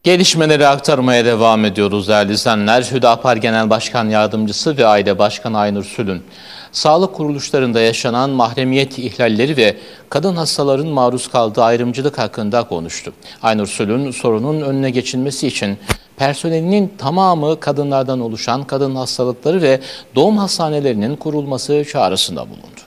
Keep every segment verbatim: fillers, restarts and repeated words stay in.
Gelişmeleri aktarmaya devam ediyoruz değerli izleyenler. Hüdapar Genel Başkan Yardımcısı ve Aile Başkanı Aynur Sülün, sağlık kuruluşlarında yaşanan mahremiyet ihlalleri ve kadın hastaların maruz kaldığı ayrımcılık hakkında konuştu. Aynur Sülün, sorunun önüne geçilmesi için personelinin tamamı kadınlardan oluşan kadın hastalıkları ve doğum hastanelerinin kurulması çağrısında bulundu.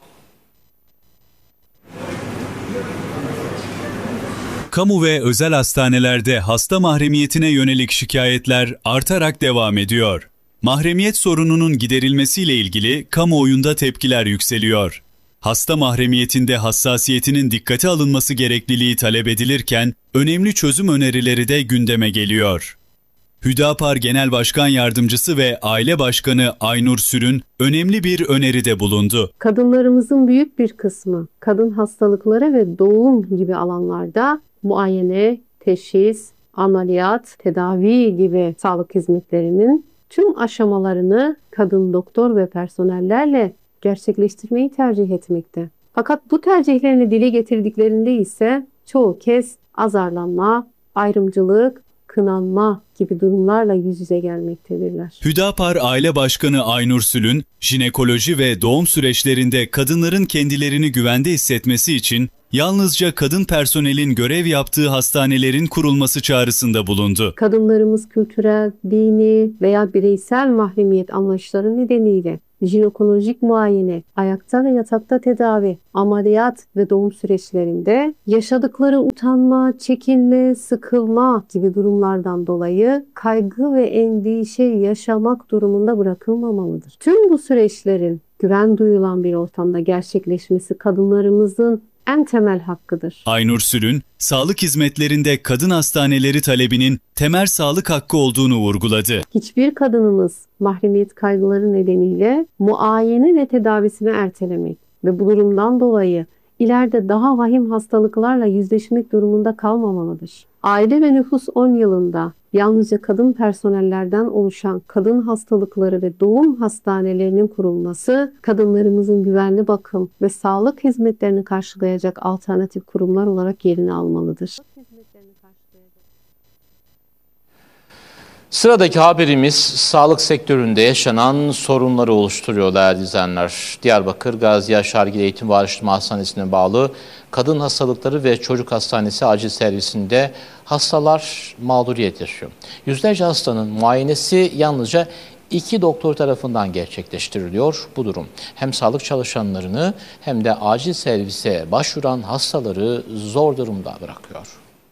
Kamu ve özel hastanelerde hasta mahremiyetine yönelik şikayetler artarak devam ediyor. Mahremiyet sorununun giderilmesiyle ilgili kamuoyunda tepkiler yükseliyor. Hasta mahremiyetinde hassasiyetinin dikkate alınması gerekliliği talep edilirken önemli çözüm önerileri de gündeme geliyor. Hüdapar Genel Başkan Yardımcısı ve Aile Başkanı Aynur Sülün önemli bir öneride bulundu. Kadınlarımızın büyük bir kısmı kadın hastalıkları ve doğum gibi alanlarda muayene, teşhis, ameliyat, tedavi gibi sağlık hizmetlerinin tüm aşamalarını kadın doktor ve personellerle gerçekleştirmeyi tercih etmekte. Fakat bu tercihlerini dile getirdiklerinde ise çoğu kez azarlanma, ayrımcılık, kınanma gibi durumlarla yüz yüze gelmektedirler. Hüdapar Aile Başkanı Aynur Sülün, jinekoloji ve doğum süreçlerinde kadınların kendilerini güvende hissetmesi için yalnızca kadın personelin görev yaptığı hastanelerin kurulması çağrısında bulundu. Kadınlarımız kültürel, dini veya bireysel mahremiyet anlayışları nedeniyle jinekolojik muayene, ayakta ve yatakta tedavi, ameliyat ve doğum süreçlerinde yaşadıkları utanma, çekinme, sıkılma gibi durumlardan dolayı kaygı ve endişe yaşamak durumunda bırakılmamalıdır. Tüm bu süreçlerin güven duyulan bir ortamda gerçekleşmesi kadınlarımızın en temel hakkıdır. Aynur Sülün, sağlık hizmetlerinde kadın hastaneleri talebinin temel sağlık hakkı olduğunu vurguladı. Hiçbir kadınımız mahremiyet kaygıları nedeniyle muayene ve tedavisini ertelemek ve bu durumdan dolayı ileride daha vahim hastalıklarla yüzleşmek durumunda kalmamalıdır. Aile ve Nüfus on yılında yalnızca kadın personellerden oluşan kadın hastalıkları ve doğum hastanelerinin kurulması, kadınlarımızın güvenli bakım ve sağlık hizmetlerini karşılayacak alternatif kurumlar olarak yerini almalıdır. Sıradaki haberimiz sağlık sektöründe yaşanan sorunları oluşturuyor değerli izleyenler. Diyarbakır Gazi Yaşargil Eğitim ve Araştırma Hastanesi'ne bağlı Kadın Hastalıkları ve Çocuk Hastanesi acil servisinde hastalar mağduriyet yaşıyor. Yüzlerce hastanın muayenesi yalnızca iki doktor tarafından gerçekleştiriliyor. Bu durum hem sağlık çalışanlarını hem de acil servise başvuran hastaları zor durumda bırakıyor.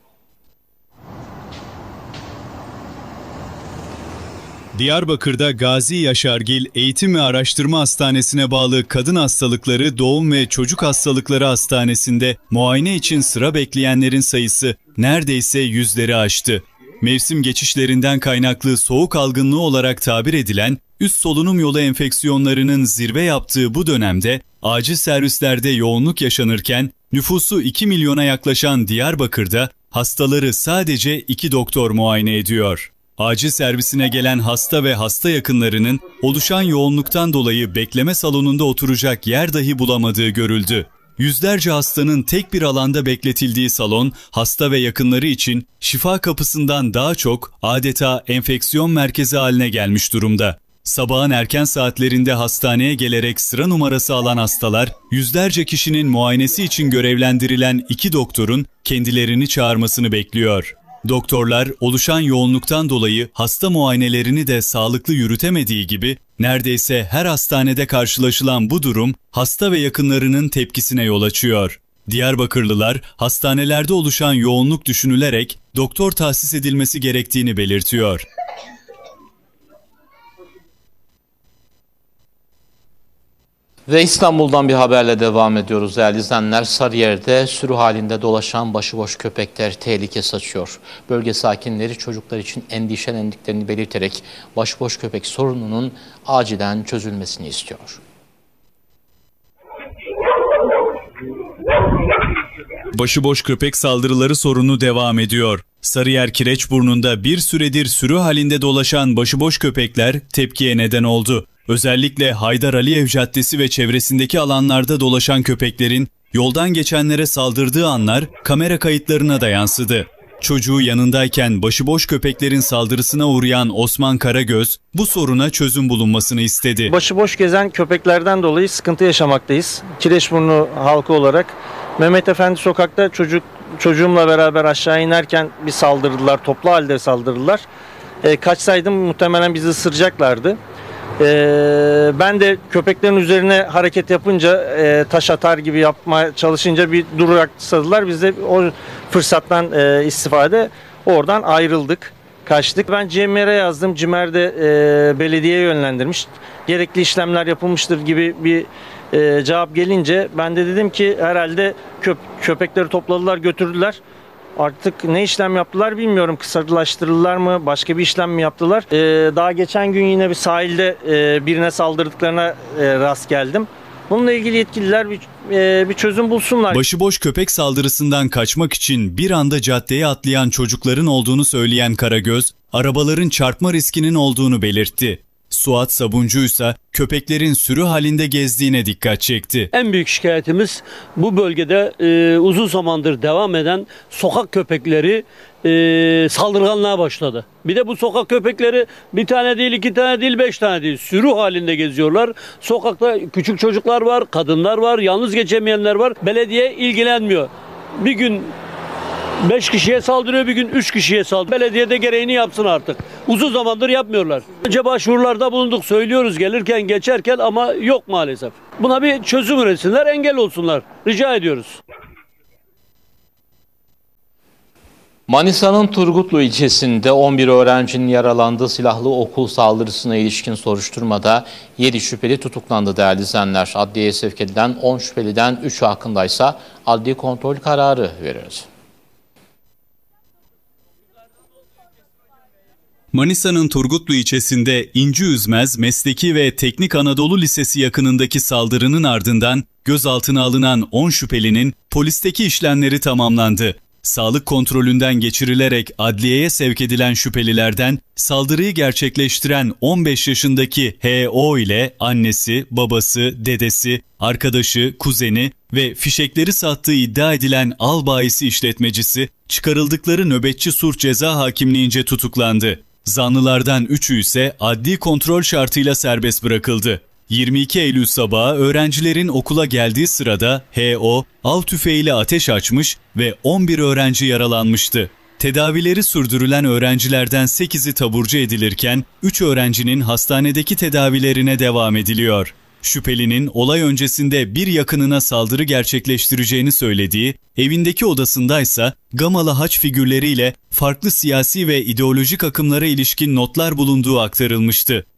Diyarbakır'da Gazi Yaşargil Eğitim ve Araştırma Hastanesi'ne bağlı Kadın Hastalıkları, Doğum ve Çocuk Hastalıkları Hastanesi'nde muayene için sıra bekleyenlerin sayısı neredeyse yüzleri aştı. Mevsim geçişlerinden kaynaklı soğuk algınlığı olarak tabir edilen üst solunum yolu enfeksiyonlarının zirve yaptığı bu dönemde acil servislerde yoğunluk yaşanırken nüfusu iki milyona yaklaşan Diyarbakır'da hastaları sadece iki doktor muayene ediyor. Acil servisine gelen hasta ve hasta yakınlarının oluşan yoğunluktan dolayı bekleme salonunda oturacak yer dahi bulamadığı görüldü. Yüzlerce hastanın tek bir alanda bekletildiği salon, hasta ve yakınları için şifa kapısından daha çok adeta enfeksiyon merkezi haline gelmiş durumda. Sabahın erken saatlerinde hastaneye gelerek sıra numarası alan hastalar, yüzlerce kişinin muayenesi için görevlendirilen iki doktorun kendilerini çağırmasını bekliyor. Doktorlar oluşan yoğunluktan dolayı hasta muayenelerini de sağlıklı yürütemediği gibi neredeyse her hastanede karşılaşılan bu durum hasta ve yakınlarının tepkisine yol açıyor. Diyarbakırlılar hastanelerde oluşan yoğunluk düşünülerek doktor tahsis edilmesi gerektiğini belirtiyor. Ve İstanbul'dan bir haberle devam ediyoruz değerli izleyenler. Sarıyer'de sürü halinde dolaşan başıboş köpekler tehlike saçıyor. Bölge sakinleri çocuklar için endişelendiklerini belirterek başıboş köpek sorununun acilen çözülmesini istiyor. Başıboş köpek saldırıları sorunu devam ediyor. Sarıyer Kireçburnu'nda bir süredir sürü halinde dolaşan başıboş köpekler tepkiye neden oldu. Özellikle Haydar Aliyev Caddesi ve çevresindeki alanlarda dolaşan köpeklerin yoldan geçenlere saldırdığı anlar kamera kayıtlarına da yansıdı. Çocuğu yanındayken başıboş köpeklerin saldırısına uğrayan Osman Karagöz bu soruna çözüm bulunmasını istedi. Başıboş gezen köpeklerden dolayı sıkıntı yaşamaktayız. Kireçburnu halkı olarak Mehmet Efendi sokakta çocuk çocuğumla beraber aşağı inerken bir saldırdılar, toplu halde saldırdılar. E, kaçsaydım muhtemelen bizi ısıracaklardı. E, ben de köpeklerin üzerine hareket yapınca, e, taş atar gibi yapmaya çalışınca bir duraksadılar. Biz de o fırsattan e, istifade oradan ayrıldık, kaçtık. Ben CİMER'e yazdım. CİMER de e, belediyeye yönlendirmiş. Gerekli işlemler yapılmıştır gibi bir e, cevap gelince ben de dedim ki herhalde köp köpekleri topladılar, götürdüler. Artık ne işlem yaptılar bilmiyorum. Kısalaştırdılar mı? Başka bir işlem mi yaptılar? Ee, daha geçen gün yine bir sahilde e, birine saldırdıklarına e, rast geldim. Bununla ilgili yetkililer bir, e, bir çözüm bulsunlar. Başıboş köpek saldırısından kaçmak için bir anda caddeye atlayan çocukların olduğunu söyleyen Karagöz, arabaların çarpma riskinin olduğunu belirtti. Suat Sabuncu ise köpeklerin sürü halinde gezdiğine dikkat çekti. En büyük şikayetimiz bu bölgede e, uzun zamandır devam eden sokak köpekleri e, saldırganlığa başladı. Bir de bu sokak köpekleri bir tane değil, iki tane değil, beş tane değil. Sürü halinde geziyorlar. Sokakta küçük çocuklar var, kadınlar var, yalnız geçemeyenler var. Belediye ilgilenmiyor. Bir gün beş kişiye saldırıyor, bir gün üç kişiye saldırıyor. Belediye de gereğini yapsın artık. Uzun zamandır yapmıyorlar. Önce başvurularda bulunduk, söylüyoruz gelirken geçerken ama yok maalesef. Buna bir çözüm üretsinler, engel olsunlar. Rica ediyoruz. Manisa'nın Turgutlu ilçesinde on bir öğrencinin yaralandığı silahlı okul saldırısına ilişkin soruşturmada yedi şüpheli tutuklandı değerli izleyenler. Adliyeye sevk edilen on şüpheliden üçü hakkındaysa adli kontrol kararı verildi. Manisa'nın Turgutlu ilçesinde İnci Üzmez Mesleki ve Teknik Anadolu Lisesi yakınındaki saldırının ardından gözaltına alınan on şüphelinin polisteki işlemleri tamamlandı. Sağlık kontrolünden geçirilerek adliyeye sevk edilen şüphelilerden saldırıyı gerçekleştiren on beş yaşındaki H O ile annesi, babası, dedesi, arkadaşı, kuzeni ve fişekleri sattığı iddia edilen al bayisi işletmecisi çıkarıldıkları nöbetçi sulh ceza hakimliğince tutuklandı. Zanlılardan üçü ise adli kontrol şartıyla serbest bırakıldı. yirmi iki Eylül sabahı öğrencilerin okula geldiği sırada H O av tüfeğiyle ateş açmış ve on bir öğrenci yaralanmıştı. Tedavileri sürdürülen öğrencilerden sekizi taburcu edilirken üç öğrencinin hastanedeki tedavilerine devam ediliyor. Şüphelinin olay öncesinde bir yakınına saldırı gerçekleştireceğini söylediği, evindeki odasındaysa gamalı haç figürleriyle farklı siyasi ve ideolojik akımlara ilişkin notlar bulunduğu aktarılmıştı.